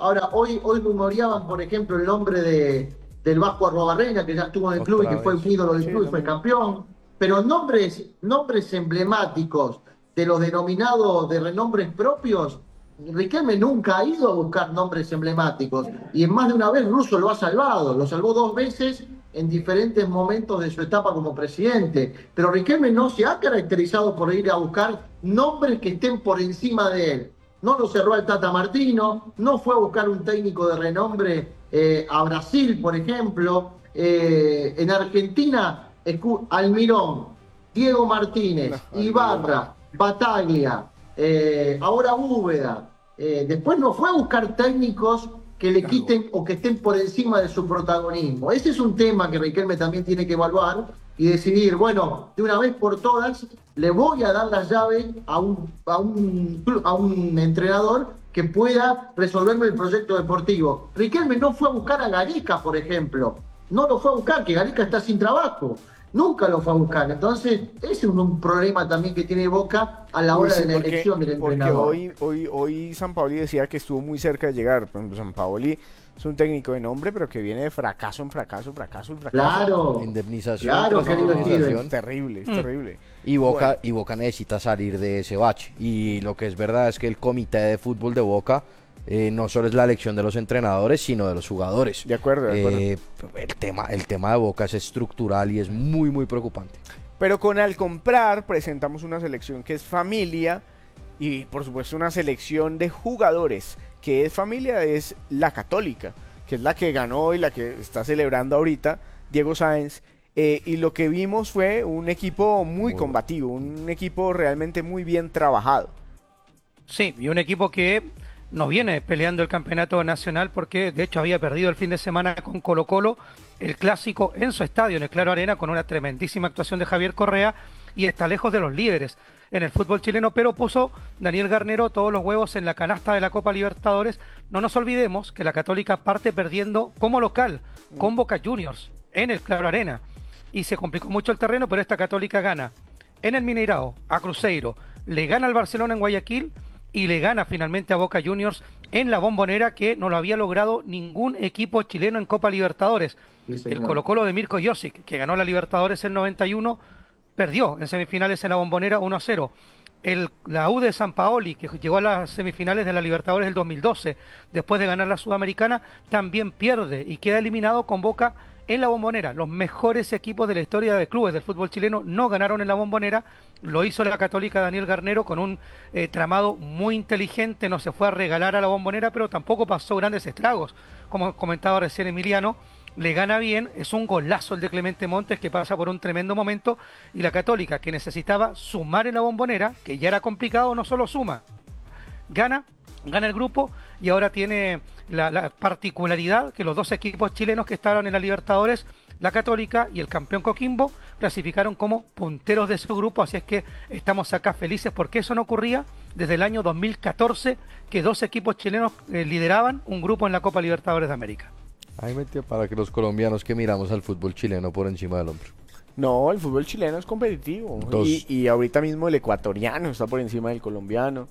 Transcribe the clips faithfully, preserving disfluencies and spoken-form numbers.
Ahora, hoy, hoy rumoreaban, por ejemplo, el nombre de, del Vasco Arrobarrena, que ya estuvo en el club y Otra que fue un vez. ídolo del Sí, club y fue también. campeón. Pero nombres, nombres emblemáticos de los denominados de renombres propios, Riquelme nunca ha ido a buscar nombres emblemáticos. Y en más de una vez Russo lo ha salvado. Lo salvó dos veces en diferentes momentos de su etapa como presidente. Pero Riquelme no se ha caracterizado por ir a buscar nombres que estén por encima de él. No lo cerró al Tata Martino, no fue a buscar un técnico de renombre eh, a Brasil, por ejemplo. Eh, en Argentina, Almirón, Diego No, Martínez, olvídate. Ibarra, Bataglia, eh, ahora Úbeda. Eh, después no fue a buscar técnicos que le Gago. quiten o que estén por encima de su protagonismo. Ese es un tema que Riquelme también tiene que evaluar y decidir, bueno, de una vez por todas, le voy a dar las llaves a un, a un, a un entrenador que pueda resolverme el proyecto deportivo. Riquelme no fue a buscar a Gareca, por ejemplo. No lo fue a buscar, que Gareca está sin trabajo. Nunca lo fue a buscar. Entonces, ese es un, un problema también que tiene Boca a la Uy, hora sí, de la porque, elección del porque entrenador. hoy, hoy, hoy Sampaoli decía que estuvo muy cerca de llegar. Por ejemplo, Sampaoli es un técnico de nombre, pero que viene de fracaso en fracaso, fracaso en fracaso. Claro, Indemnización claro, tras querido No, es Steven. indemnización. terrible, es Mm. terrible. Y Bueno, Boca, y Boca necesita salir de ese bache. Y lo que es verdad es que el comité de fútbol de Boca eh, no solo es la elección de los entrenadores, sino de los jugadores. de acuerdo, de acuerdo. Eh, el tema, el tema de Boca es estructural y es muy, muy preocupante. Pero con Al Comprar presentamos una selección que es familia y por supuesto una selección de jugadores que es familia, es la Católica, que es la que ganó y la que está celebrando ahorita Diego Sáenz. Eh, y lo que vimos fue un equipo muy Muy combativo, un equipo realmente muy bien trabajado. Sí, y un equipo que no viene peleando el campeonato nacional porque de hecho había perdido el fin de semana con Colo Colo el clásico en su estadio, en el Claro Arena, con una tremendísima actuación de Javier Correa y está lejos de los líderes en el fútbol chileno, pero puso Daniel Garnero todos los huevos en la canasta de la Copa Libertadores. No nos olvidemos que la Católica parte perdiendo como local con Boca Juniors en el Claro Arena y se complicó mucho el terreno, pero esta Católica gana en el Mineirao a Cruzeiro, le gana al Barcelona en Guayaquil y le gana finalmente a Boca Juniors en la Bombonera, que no lo había logrado ningún equipo chileno en Copa Libertadores. Sí, El señor. Colo-Colo de Mirko Josic, que ganó la Libertadores en noventa y uno, perdió en semifinales en la Bombonera uno a cero. El, la U de San Paoli, que llegó a las semifinales de la Libertadores del dos mil doce, después de ganar la Sudamericana, también pierde y queda eliminado con Boca en la Bombonera. Los mejores equipos de la historia de clubes del fútbol chileno no ganaron en la Bombonera. Lo hizo la Católica Daniel Garnero con un eh, tramado muy inteligente. No se fue a regalar a la Bombonera, pero tampoco pasó grandes estragos. Como comentaba recién Emiliano, le gana bien, es un golazo el de Clemente Montes que pasa por un tremendo momento, y la Católica, que necesitaba sumar en la Bombonera, que ya era complicado, no solo suma, gana, gana el grupo y ahora tiene la, la particularidad que los dos equipos chilenos que estaban en la Libertadores, la Católica y el campeón Coquimbo, clasificaron como punteros de su grupo, así es que estamos acá felices porque eso no ocurría desde el año dos mil catorce, que dos equipos chilenos eh, lideraban un grupo en la Copa Libertadores de América. Ahí metió para que los colombianos que miramos al fútbol chileno por encima del hombro. No, el fútbol chileno es competitivo. Dos. Y, y ahorita mismo el ecuatoriano está por encima del colombiano.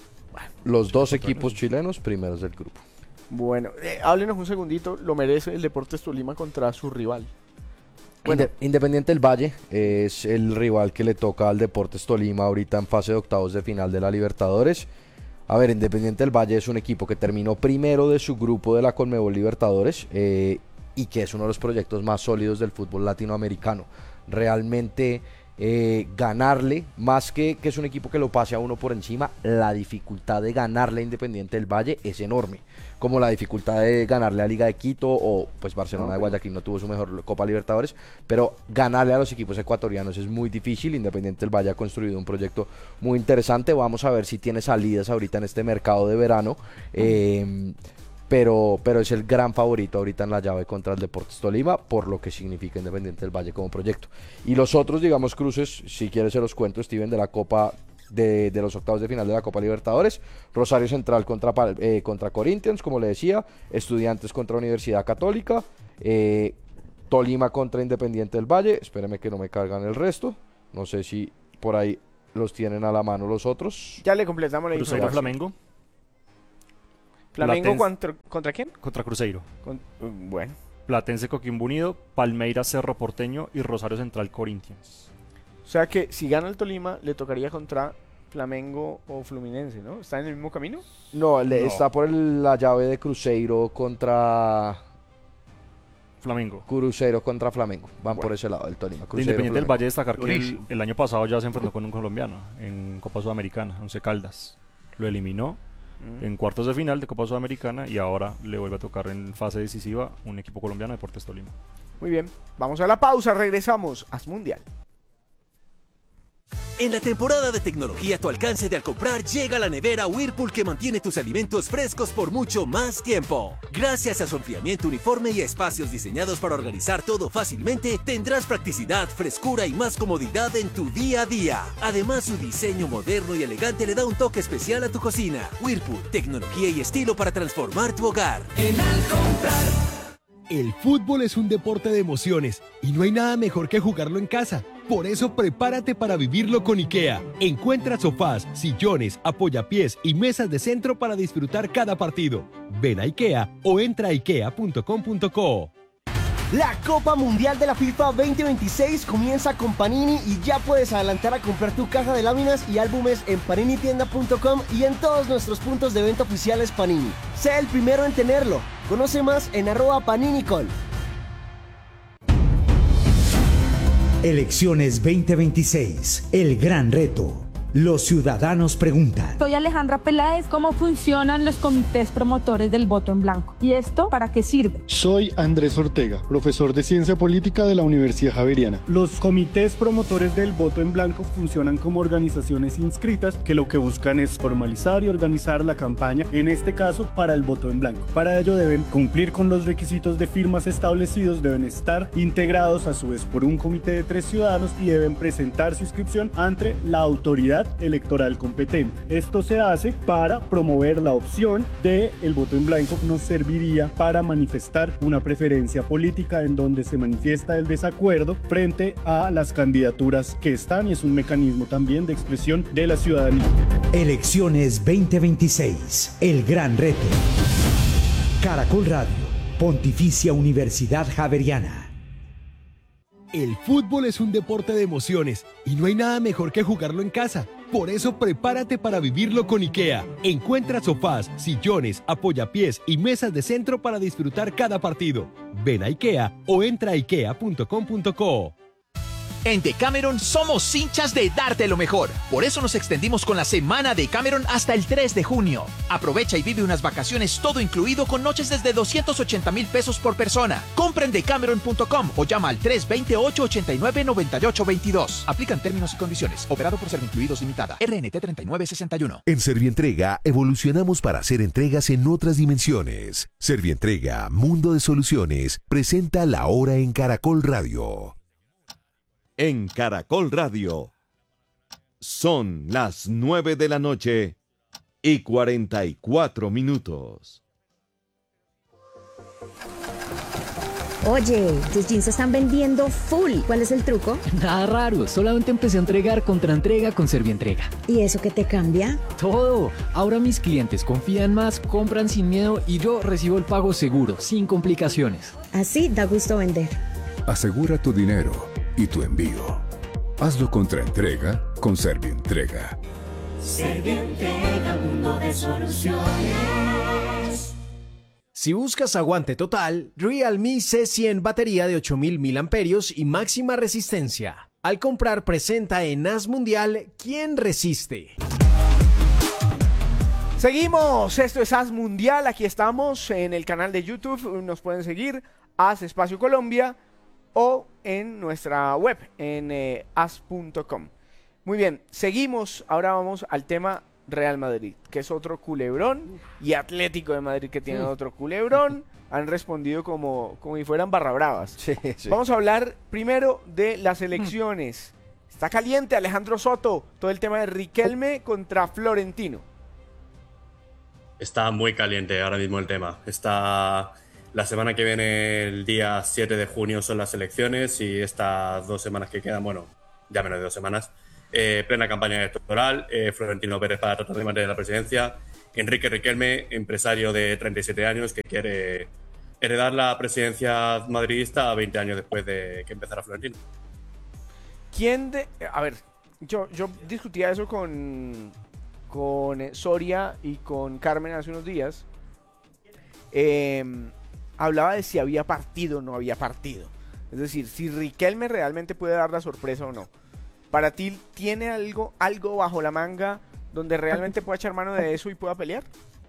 Los dos equipos chilenos primeros del grupo. Bueno, eh, háblenos un segundito, lo merece el Deportes Tolima contra su rival. Bueno. Inde- Independiente del Valle es el rival que le toca al Deportes Tolima ahorita en fase de octavos de final de la Libertadores. A ver, Independiente del Valle es un equipo que terminó primero de su grupo de la Conmebol Libertadores eh, y que es uno de los proyectos más sólidos del fútbol latinoamericano. Realmente eh, ganarle, más que que es un equipo que lo pase a uno por encima, la dificultad de ganarle a Independiente del Valle es enorme. Como la dificultad de ganarle a Liga de Quito o pues Barcelona de Guayaquil no tuvo su mejor Copa Libertadores, pero ganarle a los equipos ecuatorianos es muy difícil. Independiente del Valle ha construido un proyecto muy interesante. Vamos a ver si tiene salidas ahorita en este mercado de verano. Eh, pero, pero es el gran favorito ahorita en la llave contra el Deportes Tolima, por lo que significa Independiente del Valle como proyecto. Y los otros, digamos, cruces, si quieres se los cuento, Steven, de la Copa de, de los octavos de final de la Copa Libertadores. Rosario Central contra, eh, contra Corinthians, como le decía. Estudiantes contra Universidad Católica. Eh, Tolima contra Independiente del Valle. Espérenme que no me cargan el resto. No sé si por ahí los tienen a la mano los otros. Ya le completamos la Cruzeiro información. Flamengo. ¿Flamengo Platense- contra, contra quién? Contra Cruzeiro. Con- uh, bueno, Platense Coquimbo Unido, Palmeiras Cerro Porteño y Rosario Central Corinthians. o sea que si gana el Tolima, le tocaría contra Flamengo o Fluminense, ¿no? ¿Está en el mismo camino? No, le- No. está por el- la llave de Cruzeiro contra Flamengo. Cruzeiro contra Flamengo. Van Bueno. por ese lado del Tolima. De Cruzeiro, Independiente del Flamengo. Valle destacar que el, Durísimo. el año pasado ya se enfrentó con un colombiano en Copa Sudamericana, Once Caldas. Lo eliminó Mm. en cuartos de final de Copa Sudamericana y ahora le vuelve a tocar en fase decisiva un equipo colombiano, Deportes Tolima. Muy bien, vamos a la pausa, regresamos. Haz Mundial. En la temporada de tecnología a tu alcance de al comprar llega la nevera Whirlpool que mantiene tus alimentos frescos por mucho más tiempo. Gracias a su enfriamiento uniforme y a espacios diseñados para organizar todo fácilmente, tendrás practicidad, frescura y más comodidad en tu día a día. Además, su diseño moderno y elegante le da un toque especial a tu cocina. Whirlpool, tecnología y estilo para transformar tu hogar. El fútbol es un deporte de emociones y no hay nada mejor que jugarlo en casa. Por eso prepárate para vivirlo con IKEA. Encuentra sofás, sillones, apoyapiés y mesas de centro para disfrutar cada partido. Ven a IKEA o entra a ikea punto com punto co. La Copa Mundial de la FIFA veinte veintiséis comienza con Panini y ya puedes adelantar a comprar tu caja de láminas y álbumes en panini tienda punto com y en todos nuestros puntos de venta oficiales Panini. Sé el primero en tenerlo. Conoce más en arroba paninicol. Elecciones veinte veintiséis, el gran reto. Los ciudadanos preguntan. Soy Alejandra Peláez. ¿Cómo funcionan los comités promotores del voto en blanco? ¿Y esto para qué sirve? Soy Andrés Ortega, profesor de Ciencia Política de la Universidad Javeriana. Los comités promotores del voto en blanco funcionan como organizaciones inscritas que lo que buscan es formalizar y organizar la campaña, en este caso para el voto en blanco. Para ello deben cumplir con los requisitos de firmas establecidos, deben estar integrados a su vez por un comité de tres ciudadanos y deben presentar su inscripción ante la autoridad electoral competente. Esto se hace para promover la opción de el voto en blanco. Nos serviría para manifestar una preferencia política en donde se manifiesta el desacuerdo frente a las candidaturas que están y es un mecanismo también de expresión de la ciudadanía. Elecciones veinte veintiséis, el gran reto. Caracol Radio, Pontificia Universidad Javeriana. El fútbol es un deporte de emociones y no hay nada mejor que jugarlo en casa. Por eso prepárate para vivirlo con IKEA. Encuentra sofás, sillones, apoyapiés y mesas de centro para disfrutar cada partido. Ven a IKEA o entra a ikea punto com punto co. En Decameron somos hinchas de darte lo mejor. Por eso nos extendimos con la semana Decameron hasta el tres de junio. Aprovecha y vive unas vacaciones todo incluido con noches desde doscientos ochenta mil pesos por persona. Compra en decameron punto com o llama al tres dos ocho, ocho nueve, nueve ocho dos dos. Aplican términos y condiciones. Operado por Servincluidos Limitada. R N T treinta y nueve sesenta y uno. En Servientrega evolucionamos para hacer entregas en otras dimensiones. Servientrega, Mundo de Soluciones, presenta La Hora en Caracol Radio. En Caracol Radio son las nueve de la noche y cuarenta y cuatro minutos. Oye, tus jeans se están vendiendo full. ¿Cuál es el truco? Nada raro, solamente empecé a entregar contra entrega con Servientrega. ¿Y eso qué te cambia? Todo. Ahora mis clientes confían más, compran sin miedo y yo recibo el pago seguro, sin complicaciones. Así da gusto vender. Asegura tu dinero y tu envío. Hazlo contra entrega con Servientrega. Servientrega, mundo de soluciones. Si buscas aguante total, Realme C cien batería de ocho mil miliamperios y máxima resistencia. Al comprar presenta en As Mundial ¿Quién resiste? Seguimos, esto es As Mundial, aquí estamos en el canal de YouTube, nos pueden seguir, As Espacio Colombia, o en nuestra web, en eh, as punto com. Muy bien, seguimos, ahora vamos al tema Real Madrid, que es otro culebrón, y Atlético de Madrid, que tiene mm. otro culebrón. Han respondido como, como si fueran barra bravas. Sí, sí. Vamos a hablar primero de las elecciones. Mm. Está caliente Alejandro Soto, todo el tema de Riquelme contra Florentino. Está muy caliente ahora mismo el tema. Está... La semana que viene, el día siete de junio, son las elecciones y estas dos semanas que quedan, bueno, ya menos de dos semanas, eh, plena campaña electoral, eh, Florentino Pérez para tratar de mantener la presidencia Enrique Riquelme, empresario de treinta y siete años que quiere heredar la presidencia madridista veinte años después de que empezara Florentino. ¿Quién de...? A ver, yo, yo discutía eso con, con eh, Soria y con Carmen hace unos días. Eh, hablaba de si había partido o no había partido. Es decir, si Riquelme realmente puede dar la sorpresa o no. ¿Para ti tiene algo, algo bajo la manga donde realmente pueda echar mano de eso y pueda pelear?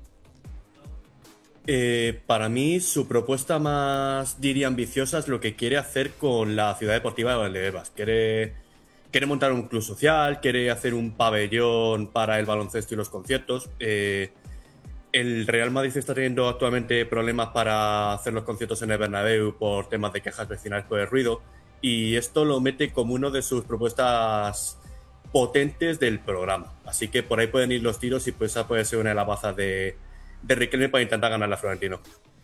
Eh, para mí, su propuesta más, diría, ambiciosa es lo que quiere hacer con la ciudad deportiva de Valdebebas. Quiere, quiere montar un club social, quiere hacer un pabellón para el baloncesto y los conciertos. Eh, el Real Madrid está teniendo actualmente problemas para hacer los conciertos en el Bernabéu por temas de quejas vecinales por el ruido, y esto lo mete como una de sus propuestas potentes del programa. Así que por ahí pueden ir los tiros y pues esa puede ser una de las bazas de... de Riquelme para intentar ganar a Florentino.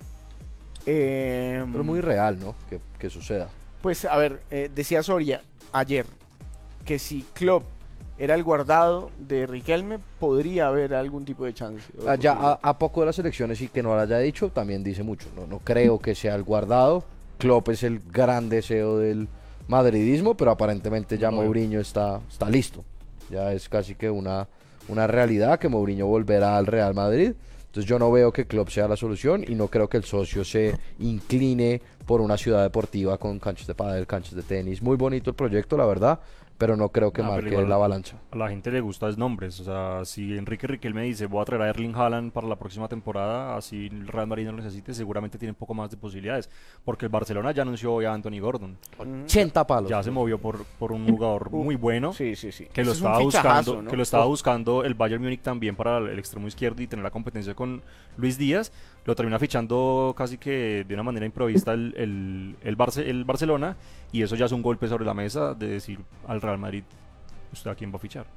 Eh, Pero muy real, ¿no? Que, que suceda. Pues a ver, eh, decía Soria ayer que si Klopp era el guardado de Riquelme, podría haber algún tipo de chance. Ah, ya a, a poco de las elecciones y que no lo haya dicho, también dice mucho. No, no creo que sea el guardado. Klopp es el gran deseo del madridismo, pero aparentemente ya No, Mourinho está, está listo. Ya es casi que una, una realidad que Mourinho volverá al Real Madrid. Entonces yo no veo que Klopp sea la solución y no creo que el socio se incline por una ciudad deportiva con canchas de pádel, canchas de tenis. Muy bonito el proyecto, la verdad, pero no creo que Ah, pero marque igual la avalancha. A la gente le gusta es nombres. O sea, si Enrique Riquelme dice voy a traer a Erling Haaland para la próxima temporada, así el Real Madrid no lo necesite, seguramente tiene un poco más de posibilidades. Porque el Barcelona ya anunció hoy a Anthony Gordon. ochenta palos. Ya se movió por, por un jugador muy bueno. Sí, sí, sí. Que lo Ese es un estaba fichajazo, buscando, ¿no? que lo estaba Oh. buscando el Bayern Múnich también para el extremo izquierdo y tener la competencia con Luis Díaz. Lo termina fichando casi que de una manera improvista el, el, el, Barce- el Barcelona, y eso ya es un golpe sobre la mesa de decir al Real Madrid, ¿usted a quién va a fichar?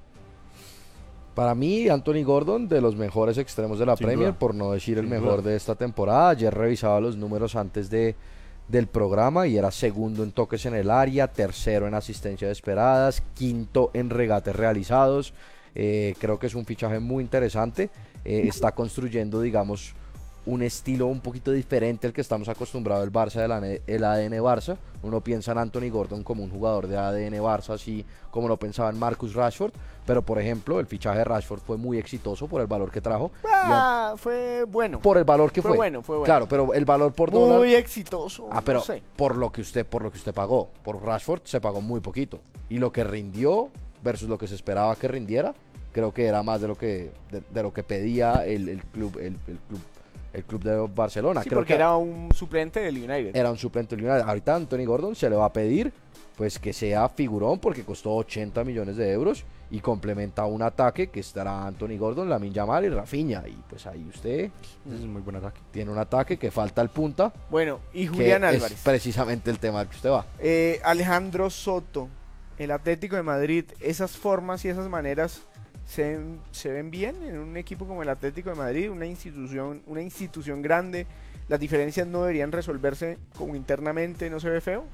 Para mí, Anthony Gordon, de los mejores extremos de la Sin Premier, duda. por no decir el Sin mejor duda. de esta temporada. Ayer revisaba los números antes de, del programa y era segundo en toques en el área, tercero en asistencias esperadas, quinto en regates realizados. Eh, creo que es un fichaje muy interesante. Eh, está construyendo, digamos, un estilo un poquito diferente al que estamos acostumbrados el Barça, del A D N el A D N Barça. Uno piensa en Anthony Gordon como un jugador de A D N Barça, así como lo pensaba en Marcus Rashford, pero por ejemplo el fichaje de Rashford fue muy exitoso por el valor que trajo. Ah, fue bueno. Por el valor que fue fue. bueno, fue bueno. Claro, pero el valor por Muy dólar. exitoso. Ah, pero no sé. por lo que usted, por lo que usted pagó, por Rashford se pagó muy poquito. Y lo que rindió versus lo que se esperaba que rindiera, creo que era más de lo que, de, de lo que pedía el, el club, el, el club. el club de Barcelona. Sí, Creo porque que era un suplente del United. Era un suplente del United. Ahorita Anthony Gordon se le va a pedir pues que sea figurón porque costó ochenta millones de euros y complementa un ataque que estará Anthony Gordon, Lamine Yamal y Rafinha. Y pues ahí usted es muy buen ataque. Tiene un ataque que falta el punta. Bueno, y que Julián es Álvarez. precisamente el tema al que usted va. Eh, Alejandro Soto, el Atlético de Madrid, esas formas y esas maneras se, se ven bien en un equipo como el Atlético de Madrid, una institución, una institución grande. Las diferencias no deberían resolverse como internamente, ¿no se ve feo?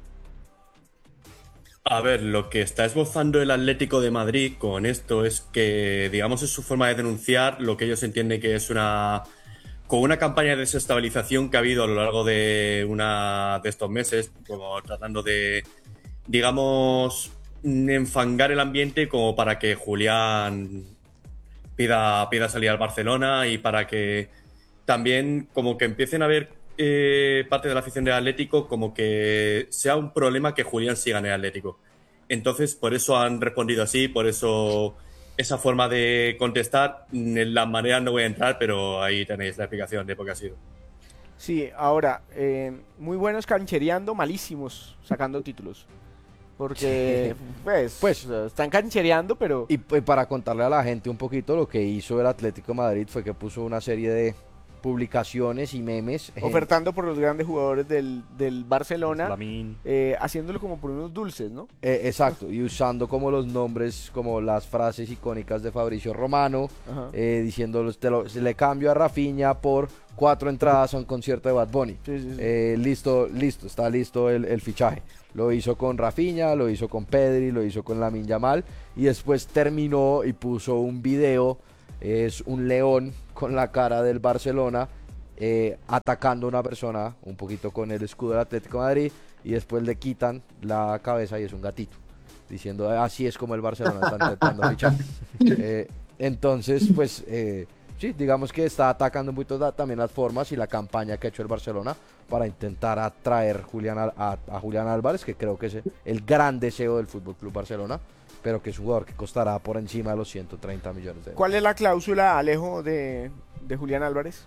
A ver, lo que está esbozando el Atlético de Madrid con esto es que, digamos, es su forma de denunciar lo que ellos entienden que es una... con una campaña de desestabilización que ha habido a lo largo de una de estos meses, como tratando de, digamos, enfangar el ambiente como para que Julián pida, pida salir al Barcelona y para que también como que empiecen a ver eh, parte de la afición del Atlético como que sea un problema que Julián siga en el Atlético. Entonces, por eso han respondido así, por eso esa forma de contestar. En las maneras no voy a entrar, pero ahí tenéis la explicación de por qué ha sido. Sí, ahora, eh, muy buenos canchereando, malísimos sacando títulos. Porque, pues, Pues, están canchereando, pero... Y, y para contarle a la gente un poquito, lo que hizo el Atlético de Madrid fue que puso una serie de publicaciones y memes. en- Ofertando por los grandes jugadores del, del Barcelona, Lamine. eh, haciéndolo como por unos dulces, ¿no? Eh, exacto, y usando como los nombres, como las frases icónicas de Fabricio Romano, Ajá. eh, diciendo, te lo- se le cambio a Rafinha por cuatro entradas a un concierto de Bad Bunny. Sí, sí, sí. Eh, listo, listo, está listo el, el fichaje. Lo hizo con Rafinha, lo hizo con Pedri, lo hizo con Lamine Yamal, y después terminó y puso un video, es un león con la cara del Barcelona, eh, atacando a una persona, un poquito con el escudo del Atlético de Madrid, y después le quitan la cabeza y es un gatito, diciendo así es como el Barcelona está intentando fichar. Eh, entonces, pues, eh, sí, digamos que está atacando un poquito también las formas y la campaña que ha hecho el Barcelona para intentar atraer Julián a, a, a Julián Álvarez, que creo que es el gran deseo del Fútbol Club Barcelona, pero que es un jugador que costará por encima de los ciento treinta millones de euros. ¿Cuál es la cláusula, Alejo, de, de Julián Álvarez?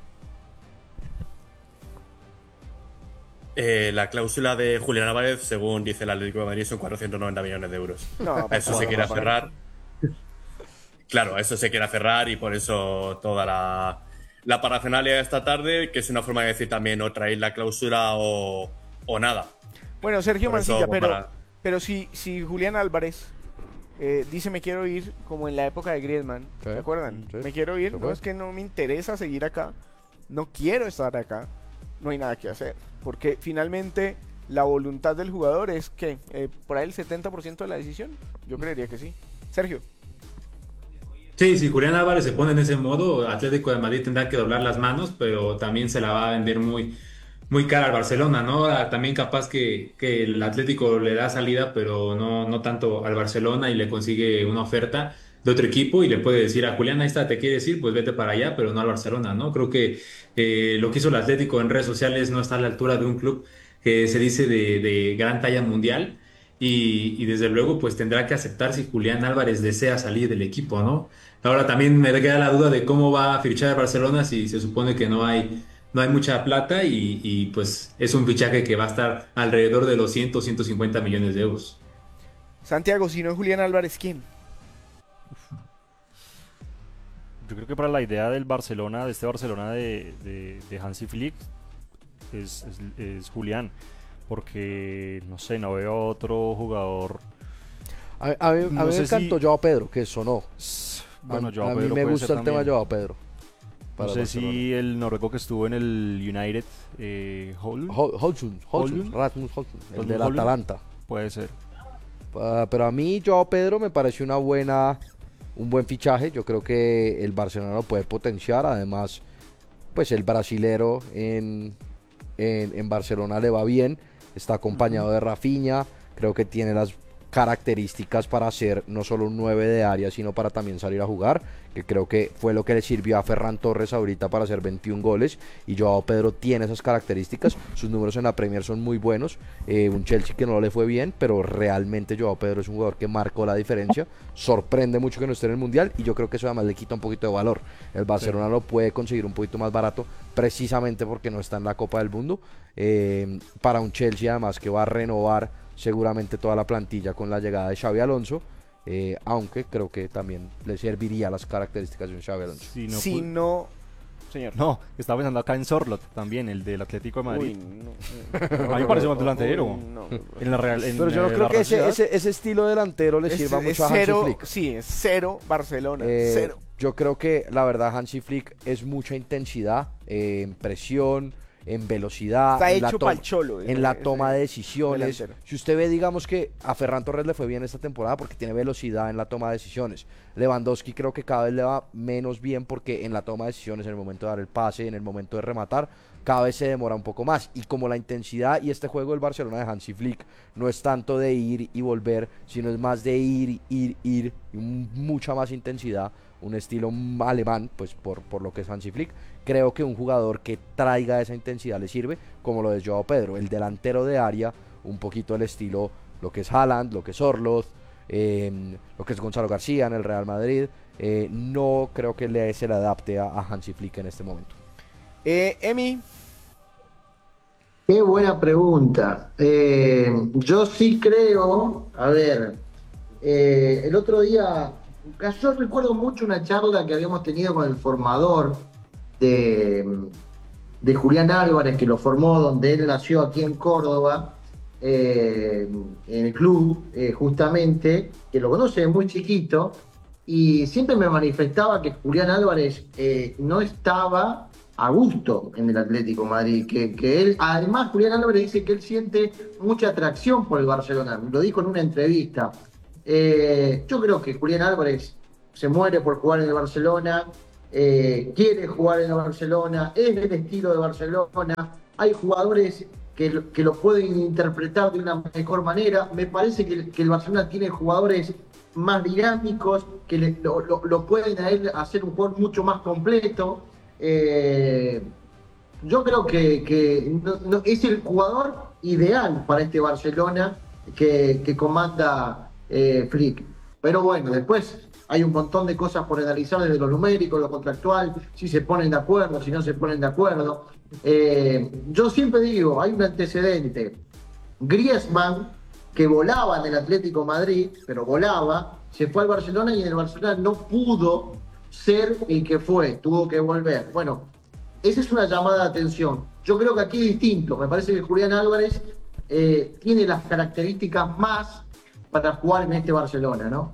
Eh, la cláusula de Julián Álvarez, según dice el Atlético de Madrid, son cuatrocientos noventa millones de euros. No, a eso no, se no, quiere no, no, aferrar. Claro, a eso se quiere aferrar y por eso toda la, la parafernalia de esta tarde, que es una forma de decir también o traer la cláusula o, o nada. Bueno, Sergio Por eso, Mancilla, pero, para- pero si, si Julián Álvarez eh, dice me quiero ir, como en la época de Griezmann, Sí, ¿se acuerdan? sí, me quiero ir, se no fue. es que no me interesa seguir acá, no quiero estar acá, no hay nada que hacer, porque finalmente la voluntad del jugador es que eh, por ahí el setenta por ciento de la decisión, yo creería que sí. Sergio. Sí, si Julián Álvarez se pone en ese modo, Atlético de Madrid tendrá que doblar las manos, pero también se la va a vender muy, muy cara al Barcelona, ¿no? Ah, También capaz que, que el Atlético le da salida, pero no, no tanto al Barcelona y le consigue una oferta de otro equipo y le puede decir a Julián, ahí está, te quieres ir, pues vete para allá, pero no al Barcelona, ¿no? Creo que eh, lo que hizo el Atlético en redes sociales no está a la altura de un club que se dice de, de gran talla mundial. Y, y desde luego pues tendrá que aceptar si Julián Álvarez desea salir del equipo, ¿no? Ahora también me queda la duda de cómo va a fichar el Barcelona si se supone que no hay, no hay mucha plata y, y, pues es un fichaje que va a estar alrededor de los cien, ciento cincuenta millones de euros. Santiago, si no es Julián Álvarez, ¿quién? Yo creo que para la idea del Barcelona, de este Barcelona de, de, de Hansi Flick, es, es, es Julián. Porque, no sé, no veo otro jugador. A, a mí, a No mí sé me encantó si- Joao Pedro, que sonó. Bueno, a, Joao a mí Pedro me puede gusta ser el tema de también. Joao Pedro. No para sé Barcelona. si el noruego que estuvo en el United, eh, Holm- Hol- Holsund, Holsund, Holm- Rasmus Holsund, el Rasmus del Holm. Atalanta. Puede ser. Ah, pero a mí Joao Pedro me parece una buena, un buen fichaje. Yo creo que el Barcelona lo puede potenciar. Además, pues el brasilero en, en, en Barcelona le va bien. Está acompañado de Rafinha. Creo que tiene las características para ser no solo un nueve de área, sino para también salir a jugar, que creo que fue lo que le sirvió a Ferran Torres ahorita para hacer veintiún goles, y Joao Pedro tiene esas características. Sus números en la Premier son muy buenos. Eh, un Chelsea que no le fue bien, pero realmente Joao Pedro es un jugador que marcó la diferencia. Sorprende mucho que no esté en el Mundial, y yo creo que eso además le quita un poquito de valor. El Barcelona Sí. lo puede conseguir un poquito más barato, precisamente porque no está en la Copa del Mundo. Eh, para un Chelsea además que va a renovar seguramente toda la plantilla con la llegada de Xavi Alonso, eh, aunque creo que también le serviría las características de un Xavi Alonso. Si no, Si pu- no, señor. No, estaba pensando acá en Sorlot también, el del Atlético de Madrid. Uy, no, A mí me parece un Uy, delantero. no. En la Real, en, Pero yo no eh, creo la que ese, Real ese, ese estilo delantero le Es- sirva es mucho a Hansi cero, Flick. sí, es cero Barcelona, Eh, cero. Yo creo que la verdad Hansi Flick es mucha intensidad, eh, en presión, en velocidad, Está en la, hecho toma- pa'l cholo, en ese- la ese toma de decisiones. delantero. Si usted ve, digamos que a Ferran Torres le fue bien esta temporada porque tiene velocidad en la toma de decisiones. Lewandowski creo que cada vez le va menos bien porque en la toma de decisiones, en el momento de dar el pase, en el momento de rematar, cada vez se demora un poco más. Y como la intensidad y este juego del Barcelona de Hansi Flick no es tanto de ir y volver, sino es más de ir, ir, ir, y un- mucha más intensidad, un estilo m- alemán, pues por, por lo que es Hansi Flick. Creo que un jugador que traiga esa intensidad le sirve, como lo es Joao Pedro, el delantero de área, un poquito el estilo, lo que es Haaland, lo que es Orloz, eh, lo que es Gonzalo García en el Real Madrid. Eh, no creo que le, se le adapte a, a Hansi Flick en este momento. Eh, Emi, Qué buena pregunta. Eh, yo sí creo, a ver, eh, el otro día, yo recuerdo mucho una charla que habíamos tenido con el formador de, de Julián Álvarez, que lo formó donde él nació aquí en Córdoba, eh, en el club, eh, justamente, que lo conoce desde muy chiquito, y siempre me manifestaba que Julián Álvarez eh, no estaba a gusto en el Atlético de Madrid, que, que él, además Julián Álvarez dice que él siente mucha atracción por el Barcelona, lo dijo en una entrevista. Eh, yo creo que Julián Álvarez se muere por jugar en el Barcelona, eh, quiere jugar en el Barcelona, es del estilo de Barcelona, hay jugadores que, lo- que lo pueden interpretar de una mejor manera. Me parece que, que el Barcelona tiene jugadores más dinámicos, que le- lo, lo- lo pueden a él hacer un jugador mucho más completo. Eh, yo creo que, que no- no- es el jugador ideal para este Barcelona que, que comanda eh, Flick. Pero bueno, después hay un montón de cosas por analizar desde lo numérico, lo contractual, si se ponen de acuerdo, si no se ponen de acuerdo. Eh, yo siempre digo, hay un antecedente. Griezmann, que volaba en el Atlético de Madrid, pero volaba, se fue al Barcelona y en el Barcelona no pudo ser el que fue, tuvo que volver. Bueno, esa es una llamada de atención. Yo creo que aquí es distinto. Me parece que Julián Álvarez eh, tiene las características más para jugar en este Barcelona, ¿no?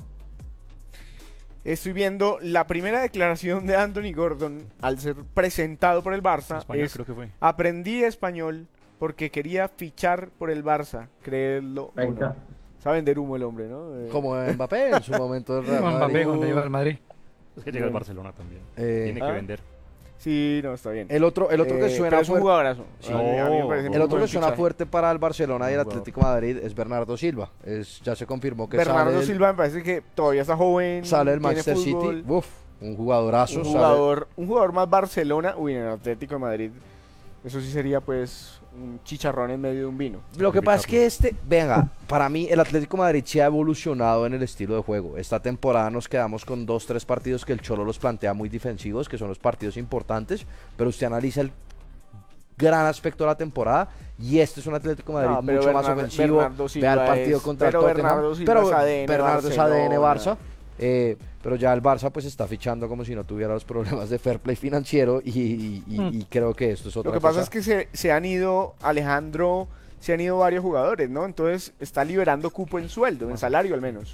Estoy viendo la primera declaración de Anthony Gordon al ser presentado por el Barça. Español, es, creo que fue. Aprendí español porque quería fichar por el Barça, creerlo Ahí o está. no. Sabe vender humo el hombre, ¿no? Eh, Como Mbappé en su momento del Real Como Madrid. Mbappé cuando llegó al Madrid. Es que llega al Barcelona también. Eh, Tiene que ¿ah? vender. Sí, no, está bien. El otro, el otro que Eh, suena pero es un fuerte, jugadorazo. Sí. A mí- a mí me parece el muy otro buen que suena fichaje. fuerte para el Barcelona y el Buen jugador. Atlético de Madrid es Bernardo Silva. Es, ya se confirmó que Bernardo sale, del- Silva me parece que todavía está joven. sale del tiene Manchester fútbol. City. Uf, un jugadorazo. Un sale- jugador, un jugador más Barcelona. Uy, en el Atlético de Madrid. Eso sí sería pues un chicharrón en medio de un vino. Lo que pasa es que este, venga, para mí el Atlético de Madrid se ha evolucionado en el estilo de juego. Esta temporada nos quedamos con dos, tres partidos que el Cholo los plantea muy defensivos, que son los partidos importantes, pero usted analiza el gran aspecto de la temporada y este es un Atlético de Madrid No, pero mucho más Bernardo- ofensivo. Bernardo Silva Vea el partido es- contra el pero Tottenham. Bernardo Silva pero es A D N Bernardo es A D N Barcelona. Barça. Eh, pero ya el Barça pues está fichando como si no tuviera los problemas de fair play financiero y, y- y- Mm. y creo que esto es otra Lo que cosa. pasa es que se, se han ido, Alejandro, se han ido varios jugadores, ¿no? Entonces está liberando cupo en sueldo, en salario al menos.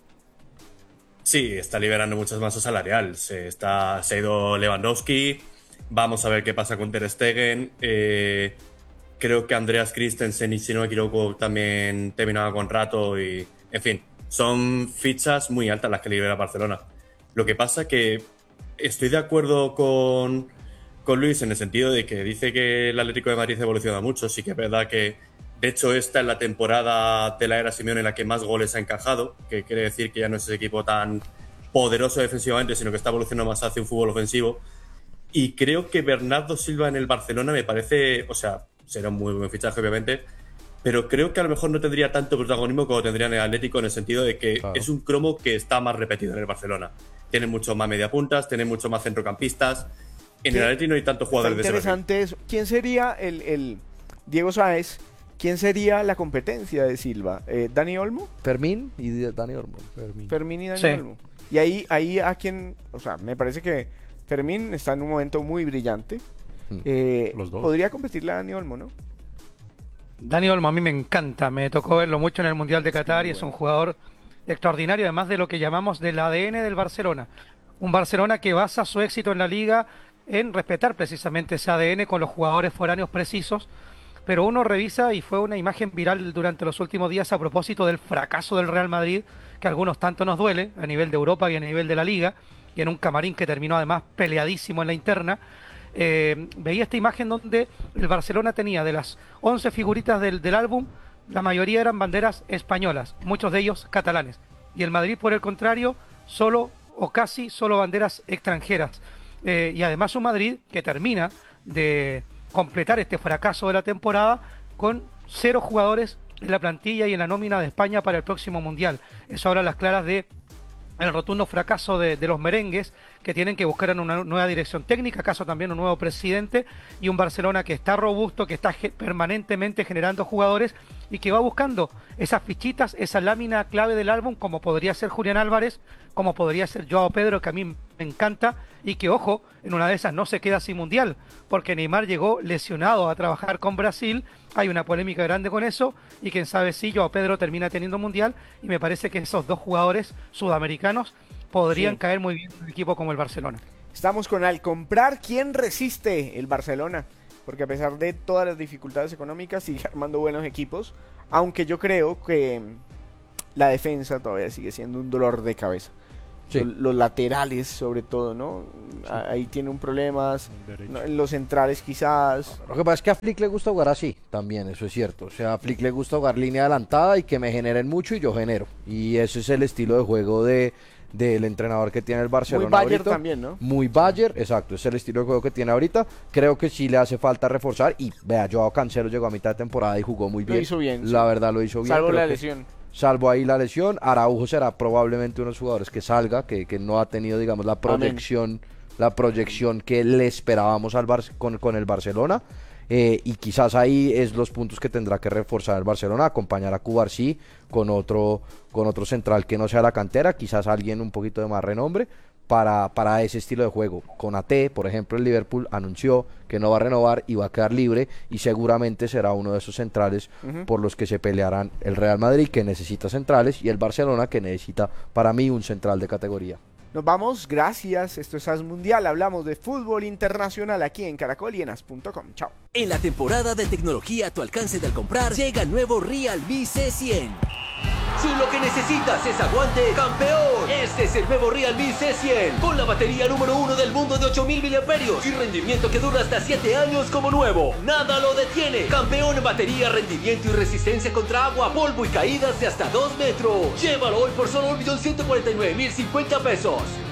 Sí, está liberando muchas masas salarial. Se, está, se ha ido Lewandowski. Vamos a ver qué pasa con Ter Stegen. Eh, creo que Andreas Christensen, y si no me equivoco, también terminaba contrato. Y, en fin, son fichas muy altas las que libera Barcelona. Lo que pasa que estoy de acuerdo con, con Luis en el sentido de que dice que el Atlético de Madrid evoluciona mucho. Sí que es verdad que, de hecho, esta es la temporada de la era Simeone en la que más goles ha encajado, que quiere decir que ya no es ese equipo tan poderoso defensivamente, sino que está evolucionando más hacia un fútbol ofensivo. Y creo que Bernardo Silva en el Barcelona me parece, o sea, será un muy buen fichaje obviamente, pero creo que a lo mejor no tendría tanto protagonismo como tendría en el Atlético, en el sentido de que Claro. es un cromo que está más repetido en el Barcelona. Tiene mucho más mediapuntas, tiene mucho más centrocampistas. En el Sí. Atlético no hay tantos Está jugadores de ese perfil. interesante eso. ¿Quién sería el, el Diego Sáez? ¿Quién sería la competencia de Silva? Eh, ¿Dani Olmo? Fermín y Dani Olmo. Fermín y Dani Sí. Olmo. Y ahí, ahí a quien, o sea, me parece que Fermín está en un momento muy brillante. Eh, Los dos. Podría competirle a Dani Olmo, ¿no? Dani Olmo a mí me encanta, me tocó verlo mucho en el Mundial de Qatar y es un jugador extraordinario, además de lo que llamamos del A D N del Barcelona. Un Barcelona que basa su éxito en la liga en respetar precisamente ese A D N con los jugadores foráneos precisos, pero uno revisa y fue una imagen viral durante los últimos días a propósito del fracaso del Real Madrid, que a algunos tanto nos duele, a nivel de Europa y a nivel de la liga, y en un camarín que terminó además peleadísimo en la interna. Eh, veía esta imagen donde el Barcelona tenía de las once figuritas del, del álbum, la mayoría eran banderas españolas, muchos de ellos catalanes. Y el Madrid, por el contrario, solo o casi solo banderas extranjeras. Eh, y además un Madrid que termina de completar este fracaso de la temporada con cero jugadores en la plantilla y en la nómina de España para el próximo Mundial. Eso habla a las claras de el rotundo fracaso de, de los merengues, que tienen que buscar en una nueva dirección técnica, acaso también un nuevo presidente, y un Barcelona que está robusto, que está ge- permanentemente generando jugadores y que va buscando esas fichitas, esa lámina clave del álbum, como podría ser Julián Álvarez, como podría ser Joao Pedro, que a mí me encanta, y que, ojo, en una de esas no se queda sin Mundial, porque Neymar llegó lesionado a trabajar con Brasil, hay una polémica grande con eso, y quién sabe si Joao Pedro termina teniendo Mundial, y me parece que esos dos jugadores sudamericanos podrían Sí. caer muy bien en un equipo como el Barcelona. Estamos con al comprar, ¿quién resiste? El Barcelona. Porque a pesar de todas las dificultades económicas, sigue armando buenos equipos. Aunque yo creo que la defensa todavía sigue siendo un dolor de cabeza. Sí. Los, los laterales sobre todo, ¿no? Sí. Ahí tiene un problema, no, los centrales quizás. Lo que pasa es que a Flick le gusta jugar así, también, eso es cierto. O sea, a Flick le gusta jugar línea adelantada y que me generen mucho y yo genero. Y ese es el estilo de juego de del entrenador que tiene el Barcelona. Muy Bayer ahorita. También, ¿no? Muy Bayer, exacto, es el estilo de juego que tiene ahorita. Creo que sí le hace falta reforzar. Y vea, Joao Cancelo llegó a mitad de temporada y jugó muy bien. Lo hizo bien. La sí. verdad lo hizo bien. Salvo Creo la que, lesión. Salvo ahí la lesión. Araujo será probablemente uno de los jugadores que salga, que, que no ha tenido, digamos, la proyección, Amén. la proyección que le esperábamos al Bar con, con el Barcelona. Eh, y quizás ahí es los puntos que tendrá que reforzar el Barcelona, acompañar a Cubarsí con otro, con otro central que no sea la cantera, quizás alguien un poquito de más renombre para, para ese estilo de juego. Con A T, por ejemplo, el Liverpool anunció que no va a renovar y va a quedar libre y seguramente será uno de esos centrales uh-huh. por los que se pelearán el Real Madrid, que necesita centrales, y el Barcelona, que necesita para mí un central de categoría. Nos vamos, gracias, esto es AS Mundial, hablamos de fútbol internacional aquí en Caracol y en as punto com, chao. En la temporada de tecnología a tu alcance del comprar, llega el nuevo Realme C cien. Si lo que necesitas es aguante, ¡campeón! Este es el nuevo Realme C cien, con la batería número uno del mundo de ocho mil miliamperios y rendimiento que dura hasta siete años como nuevo. ¡Nada lo detiene! Campeón en batería, rendimiento y resistencia contra agua, polvo y caídas de hasta dos metros. Llévalo hoy por solo un millón ciento cuarenta y nueve mil cincuenta pesos.